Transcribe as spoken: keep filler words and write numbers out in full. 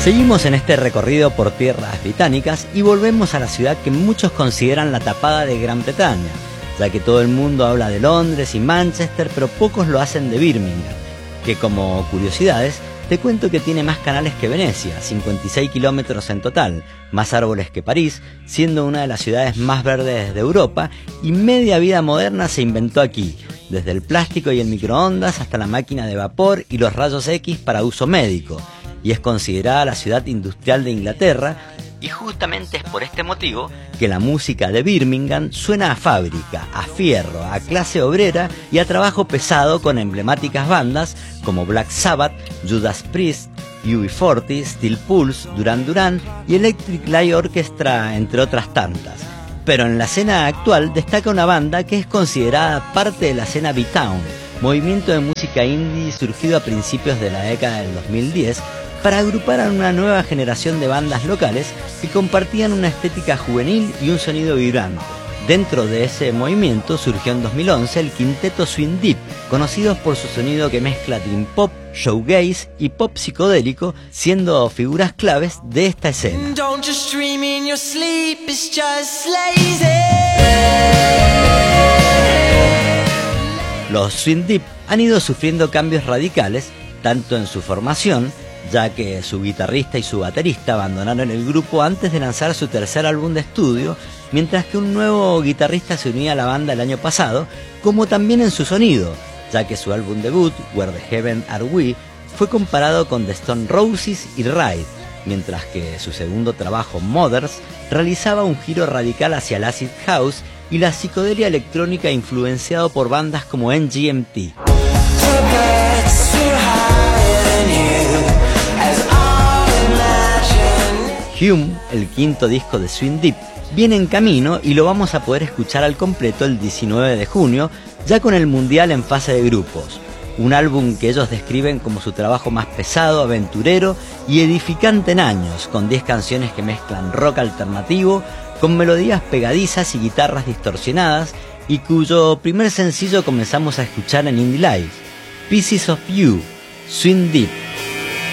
Seguimos en este recorrido por tierras británicas y volvemos a la ciudad que muchos consideran la tapada de Gran Bretaña, ya que todo el mundo habla de Londres y Manchester, pero pocos lo hacen de Birmingham, que como curiosidades te cuento que tiene más canales que Venecia, cincuenta y seis kilómetros en total, más árboles que París, siendo una de las ciudades más verdes de Europa, y media vida moderna se inventó aquí, desde el plástico y el microondas hasta la máquina de vapor y los rayos X para uso médico, y es considerada la ciudad industrial de Inglaterra, y justamente es por este motivo que la música de Birmingham suena a fábrica, a fierro, a clase obrera y a trabajo pesado con emblemáticas bandas como Black Sabbath, Judas Priest, U B cuarenta, Steel Pulse, Duran Duran y Electric Light Orchestra, entre otras tantas. Pero en la escena actual destaca una banda que es considerada parte de la escena B-Town, movimiento de música indie surgido a principios de la década del dos mil diez, para agrupar a una nueva generación de bandas locales que compartían una estética juvenil y un sonido vibrante. Dentro de ese movimiento surgió en dos mil once el quinteto Swing Deep, conocidos por su sonido que mezcla dream pop, shoegaze y pop psicodélico, siendo figuras claves de esta escena. Los Swing Deep han ido sufriendo cambios radicales, tanto en su formación, ya que su guitarrista y su baterista abandonaron el grupo antes de lanzar su tercer álbum de estudio, mientras que un nuevo guitarrista se unía a la banda el año pasado, como también en su sonido, ya que su álbum debut, Where the Heaven Are We, fue comparado con The Stone Roses y Ride, mientras que su segundo trabajo, Mothers, realizaba un giro radical hacia el acid house y la psicodelia electrónica influenciado por bandas como M G M T. Hume, el quinto disco de Swing Deep, viene en camino y lo vamos a poder escuchar al completo el diecinueve de junio, ya con el Mundial en fase de grupos. Un álbum que ellos describen como su trabajo más pesado, aventurero y edificante en años, con diez canciones que mezclan rock alternativo, con melodías pegadizas y guitarras distorsionadas, y cuyo primer sencillo comenzamos a escuchar en Indie Live, Pieces of You, Swing Deep.